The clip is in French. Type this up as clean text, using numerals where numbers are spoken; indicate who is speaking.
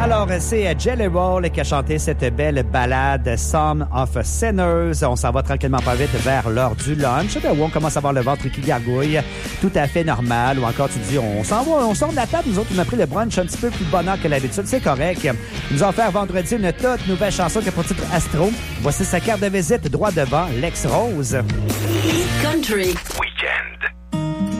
Speaker 1: Alors, c'est Jelly Roll qui a chanté cette belle ballade Some of Sinners. On s'en va tranquillement pas vite vers l'heure du lunch. Où on commence à avoir le ventre qui gargouille. Tout à fait normal. Ou encore, tu dis, on s'en va, on sort de la table. Nous autres, on a pris le brunch un petit peu plus bonheur que l'habitude. C'est correct. Ils nous ont offert vendredi une toute nouvelle chanson qui a pour titre Astro. Voici sa carte de visite droit devant, Lex Rose.
Speaker 2: Country.
Speaker 3: Oui.